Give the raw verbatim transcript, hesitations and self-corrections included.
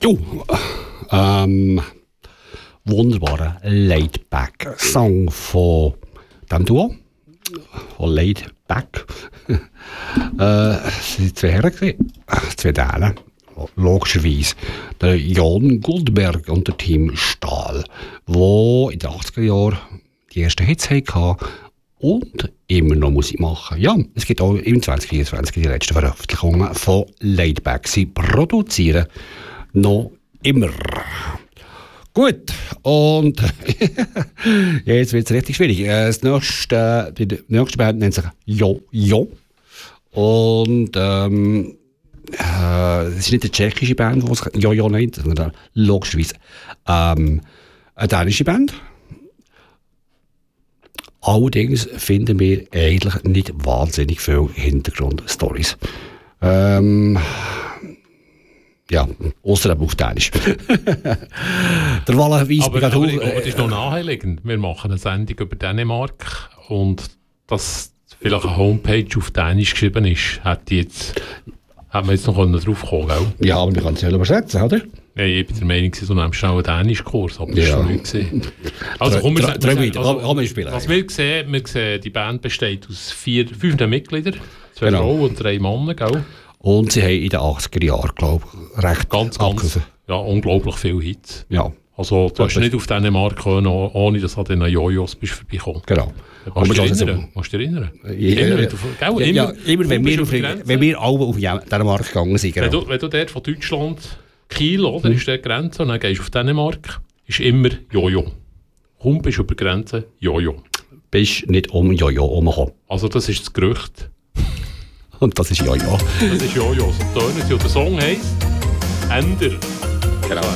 Jo, ähm, wunderbarer Laid-Back-Song von dem Duo. Von Laid-Back. äh, es waren zwei Herren, gewesen. zwei Dänen. Logischerweise. Der Jan Goldberg und der Tim Stahl, die in den achtziger Jahren die ersten Hits hatten und immer noch Musik machen. Ja, es gibt auch im zwanzig vierundzwanzig die letzten Veröffentlichungen von Laid-Back. Sie produzieren noch immer. Gut, und ja, jetzt wird es richtig schwierig. Das nächste, die nächste Band nennt sich Jo Jo. Und ähm, äh, es ist nicht eine tschechische Band, die sich Jo Jo nennt, sondern logischerweise ähm, eine dänische Band. Allerdings finden wir eigentlich nicht wahnsinnig viele Hintergrundstories. Ähm, ja, außer auf Dänisch. Der Walle weist aber, mich aber, hoch. aber das ist noch naheliegend. Wir machen eine Sendung über Dänemark und dass vielleicht eine Homepage auf Dänisch geschrieben ist, hätte jetzt, hätte man jetzt noch drauf kommen können. Ja, aber wir können es ja übersetzen, oder? Ja, ich bin der Meinung, so nimmst schnell einen Dänisch-Kurs, aber das Ja. ist noch nicht gesehen. Also, komm, wir, Drei wir, weiter, also, komm, wir spielen. was wir sehen, wir sehen, die Band besteht aus vier, fünf Mitgliedern, zwei Genau. Frauen und drei Männer, gell? Und sie haben in den achtziger Jahren, glaube ich, recht Ganz, ganz, abgerissen. ja, unglaublich viele Hits. Ja, Also, du hast das- nicht auf Dänemark können, ohne dass du an den Jojos bist vorbeikommen. genau. Kannst du dich das erinnern? Kannst du dich erinnern? Ja, Immer, ja, du- gell, ja, ja, immer wenn, bist wir du auf, über die Grenze. wenn wir alle auf Dänemark gegangen sind. Wenn Genau. du, wenn du dort von Deutschland, Kiel, oder, ist die Grenze, und dann gehst du auf Dänemark, ist immer Jojo. Komm, bist du über die Grenze, Jojo. Bist nicht um Jojo herumgekommen. Also das ist das Gerücht. Und das ist Jojo. Das ist Jojo. So tönen sie. Und der Song heisst «Änder». Genau.